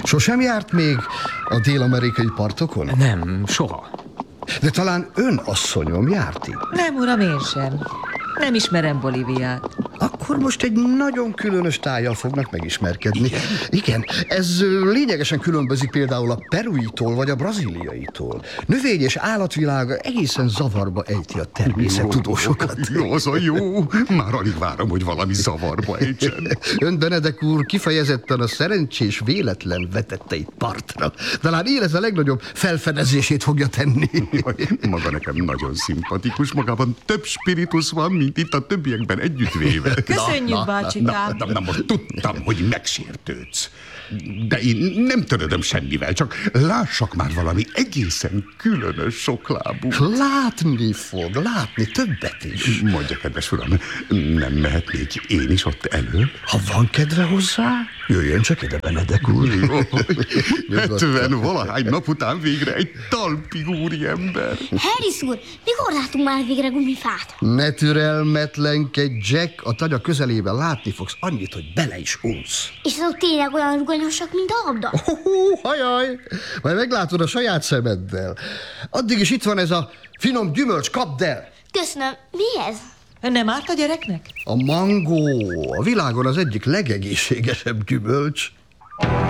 Sosem járt még a dél-amerikai partokon? Nem, soha. De talán ön, asszonyom, járt itt? Nem, uram, én sem. Nem ismerem Bolíviát. Akkor most egy nagyon különös tájjal fognak megismerkedni. Igen, ez lényegesen különbözik például a peruitól vagy a brazíliaitól. Növény- és állatvilága egészen zavarba ejti a természettudósokat. Jó, az a jó. Már alig várom, hogy valami zavarba ejtsen. Ön, Benedek úr, kifejezetten a szerencsés véletlen vetette itt partra. Talán érez a legnagyobb felfedezését fogja tenni. Maga nekem nagyon szimpatikus, magában több spiritus van, mint itt a többiekben együttvéve. Köszönjük, bácsikám. Na, most tudtam, hogy megsértődsz. De én nem törődöm semmivel, csak lássak már valami egészen különös soklábú. Látni fog, látni többet is. Mondja, kedves uram, nem mehetnék én is ott elő? Ha van kedve hozzá, jöjjön csak ide, Benedek úr. 70 valahány nap után végre egy talpig úriember. Harris úr, mikor látunk már végre gumifát? Ne türelmetlenkedj, Jack, a tagya közelében látni fogsz annyit, hogy bele is unsz. És azok tényleg olyan ruganyosak, mint a labda? Hajaj, majd meglátod a saját szemeddel. Addig is itt van ez a finom gyümölcs, kapd el! Köszönöm, mi ez? Nem árt a gyereknek? A mangó, a világon az egyik legegészségesebb gyümölcs.